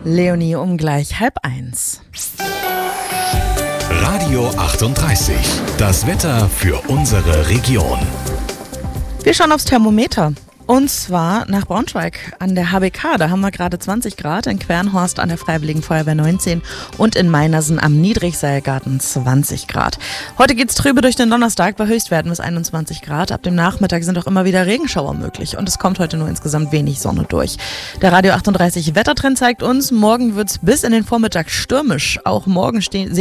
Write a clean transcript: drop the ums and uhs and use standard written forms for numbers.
Leonie um gleich 12:30. Radio 38. Das Wetter für unsere Region. Wir schauen aufs Thermometer. Und zwar nach Braunschweig an der HBK. Da haben wir gerade 20 Grad, in Quernhorst an der Freiwilligen Feuerwehr 19 und in Meinersen am Niedrigseilgarten 20 Grad. Heute geht's trübe durch den Donnerstag bei Höchstwerten bis 21 Grad. Ab dem Nachmittag sind auch immer wieder Regenschauer möglich und es kommt heute nur insgesamt wenig Sonne durch. Der Radio 38 Wettertrend zeigt uns, morgen wird's bis in den Vormittag stürmisch. Auch morgen